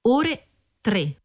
ore 3.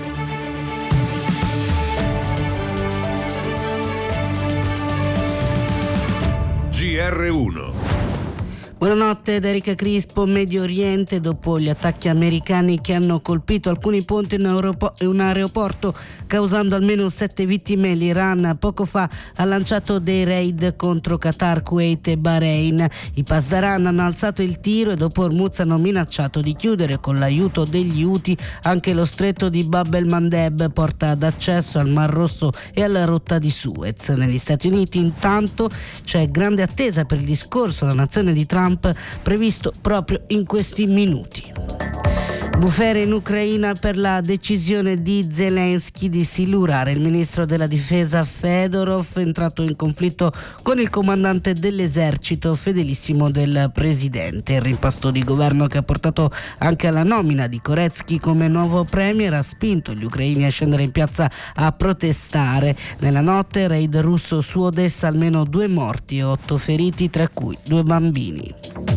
GR1. Buonanotte da Erika Crispo. Medio Oriente, dopo gli attacchi americani che hanno colpito alcuni ponti e un aeroporto causando almeno 7 vittime, l'Iran poco fa ha lanciato dei raid contro Qatar, Kuwait e Bahrain. I Pasdaran hanno alzato il tiro e dopo Hormuz hanno minacciato di chiudere con l'aiuto degli Houthi anche lo stretto di Bab el-Mandeb, porta d'accesso al Mar Rosso e alla rotta di Suez. Negli Stati Uniti intanto c'è grande attesa per il discorso alla nazione di Trump previsto proprio in questi minuti. Bufere in Ucraina per la decisione di Zelensky di silurare il ministro della difesa Fedorov, entrato in conflitto con il comandante dell'esercito fedelissimo del presidente. Il rimpasto di governo, che ha portato anche alla nomina di Koretsky come nuovo premier, ha spinto gli ucraini a scendere in piazza a protestare. Nella notte raid russo su Odessa, almeno 2 morti e 8 feriti, tra cui 2 bambini.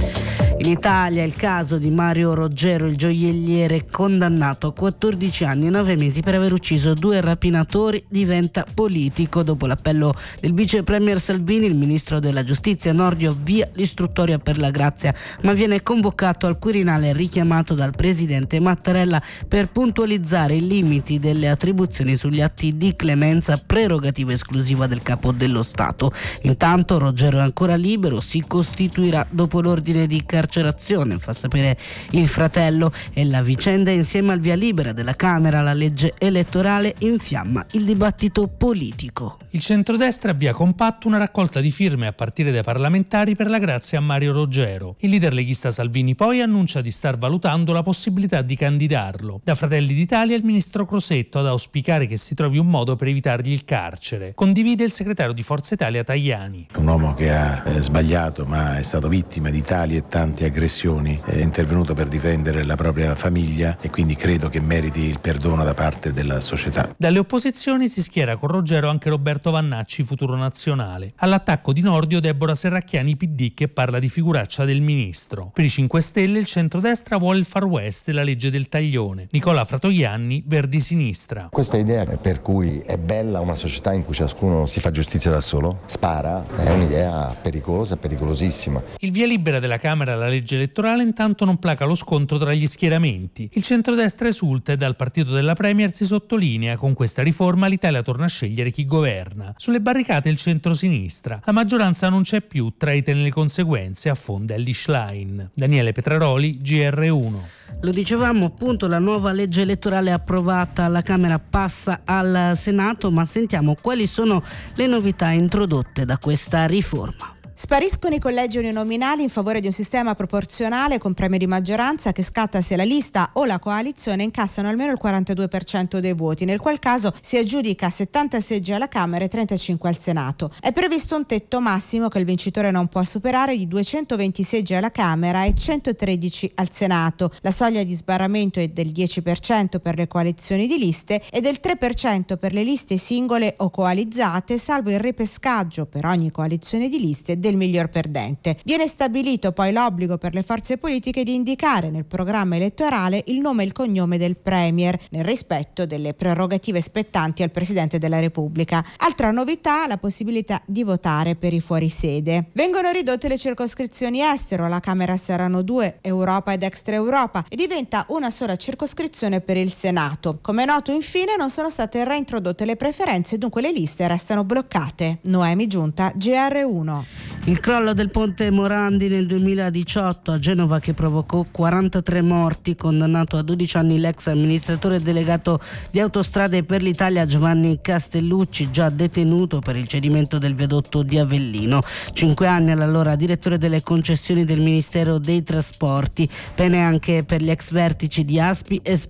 In Italia il caso di Mario Roggero, il gioielliere condannato a 14 anni e 9 mesi per aver ucciso 2 rapinatori, diventa politico. Dopo l'appello del vice premier Salvini, il ministro della giustizia Nordio avvia l'istruttoria per la grazia, ma viene convocato al Quirinale richiamato dal presidente Mattarella per puntualizzare i limiti delle attribuzioni sugli atti di clemenza, prerogativa esclusiva del capo dello Stato. Intanto Roggero è ancora libero, si costituirà dopo l'ordine di carcerazione, fa sapere il Fratello, e la vicenda insieme al via libera della Camera alla legge elettorale infiamma il dibattito politico. Il centrodestra avvia compatto una raccolta di firme a partire dai parlamentari per la grazia a Mario Roggero. Il leader leghista Salvini poi annuncia di star valutando la possibilità di candidarlo. Da Fratelli d'Italia il ministro Crosetto ad auspicare che si trovi un modo per evitargli il carcere. Condivide il segretario di Forza Italia Tajani. Un uomo che ha sbagliato, ma è stato vittima di tali e tanti aggressioni, è intervenuto per difendere la propria famiglia e quindi credo che meriti il perdono da parte della società. Dalle opposizioni si schiera con Roggero anche Roberto Vannacci, Futuro Nazionale. All'attacco di Nordio Deborah Serracchiani, PD, che parla di figuraccia del ministro. Per i 5 Stelle il centrodestra vuole il Far West e la legge del taglione. Nicola Fratoianni, Verdi Sinistra. Questa idea per cui è bella una società in cui ciascuno si fa giustizia da solo, spara, è un'idea pericolosa, pericolosissima. Il via libera della Camera alla legge elettorale intanto non placa lo scontro tra gli schieramenti. Il centrodestra esulta e dal partito della Premier si sottolinea: con questa riforma l'Italia torna a scegliere chi governa. Sulle barricate il centrosinistra. La maggioranza non c'è più, traite nelle conseguenze, affonda Elly Schlein. Daniele Petraroli, GR1. Lo dicevamo appunto, la nuova legge elettorale approvata alla Camera passa al Senato, ma sentiamo quali sono le novità introdotte da questa riforma. Spariscono i collegi uninominali in favore di un sistema proporzionale con premio di maggioranza che scatta se la lista o la coalizione incassano almeno il 42% dei voti, nel qual caso si aggiudica 70 seggi alla Camera e 35 al Senato. È previsto un tetto massimo che il vincitore non può superare di 220 seggi alla Camera e 113 al Senato. La soglia di sbarramento è del 10% per le coalizioni di liste e del 3% per le liste singole o coalizzate, salvo il ripescaggio per ogni coalizione di liste del miglior perdente. Viene stabilito poi l'obbligo per le forze politiche di indicare nel programma elettorale il nome e il cognome del premier, nel rispetto delle prerogative spettanti al Presidente della Repubblica. Altra novità, la possibilità di votare per i fuorisede. Vengono ridotte le circoscrizioni estero, alla Camera saranno 2, Europa ed extra Europa, e diventa una sola circoscrizione per il Senato. Come noto, infine, non sono state reintrodotte le preferenze, dunque le liste restano bloccate. Noemi Giunta, GR1. Il crollo del ponte Morandi nel 2018 a Genova, che provocò 43 morti, condannato a 12 anni l'ex amministratore delegato di Autostrade per l'Italia Giovanni Castellucci, già detenuto per il cedimento del viadotto di Avellino. 5 anni all'allora direttore delle concessioni del Ministero dei Trasporti, pene anche per gli ex vertici di Aspi e